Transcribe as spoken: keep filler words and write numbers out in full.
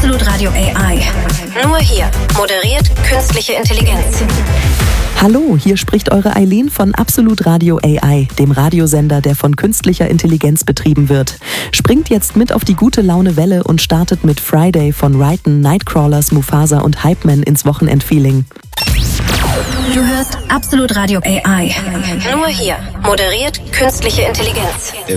Absolut Radio A I. Nur hier moderiert künstliche Intelligenz. Hallo, hier spricht eure Eileen von Absolut Radio A I, dem Radiosender, der von künstlicher Intelligenz betrieben wird. Springt jetzt mit auf die gute Laune Welle und startet mit Friday von Ryten, Nightcrawlers, Mufasa und Hypeman ins Wochenendfeeling. Du hörst Absolut Radio A I. Nur hier moderiert künstliche Intelligenz.